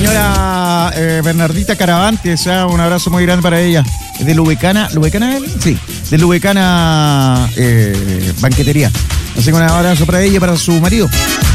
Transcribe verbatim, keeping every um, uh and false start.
señora eh, Bernardita Caravantes, ¿eh? Un abrazo muy grande para ella. ¿Es de Lubecana? ¿Lubecana él? Sí, de Lubecana eh, Banquetería. Así que un abrazo para ella y para su marido.